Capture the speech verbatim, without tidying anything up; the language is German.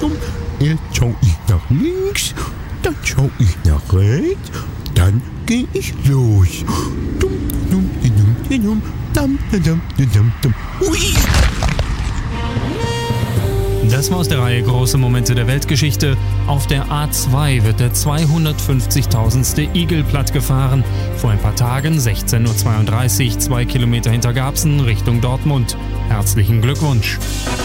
dumm. Erst schau ich nach links, dann schau ich nach rechts, dann geh ich los. Dumm, dumm, dumm, dumm, dumm, dumm, dumm, dumm. Ui! Das war aus der Reihe Große Momente der Weltgeschichte. Auf der A zwei wird der zweihundertfünfzigtausendste Igel platt gefahren. Vor ein paar Tagen, sechzehn Uhr zweiunddreißig, zwei Kilometer hinter Garbsen Richtung Dortmund. Herzlichen Glückwunsch!